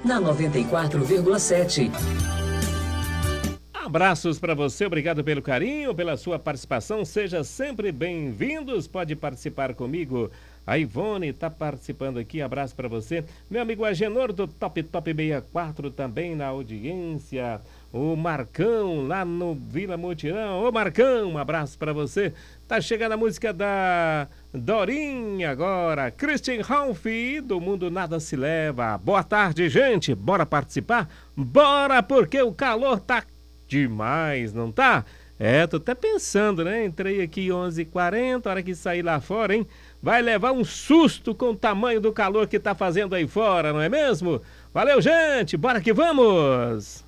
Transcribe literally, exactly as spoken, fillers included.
na noventa e quatro vírgula sete. Abraços para você, obrigado pelo carinho, pela sua participação, seja sempre bem-vindos, pode participar comigo. A Ivone está participando aqui, abraço para você. Meu amigo Agenor do Top Top sessenta e quatro também na audiência. O Marcão lá no Vila Mutirão. Ô Marcão, um abraço para você. Tá chegando a música da Dorinha agora. Christian Ralph do Mundo Nada Se Leva. Boa tarde, gente. Bora participar? Bora, porque o calor tá demais, não tá? É, tô até pensando, né? Entrei aqui onze e quarenta, hora que sair lá fora, hein? Vai levar um susto com o tamanho do calor que tá fazendo aí fora, não é mesmo? Valeu, gente! Bora que vamos!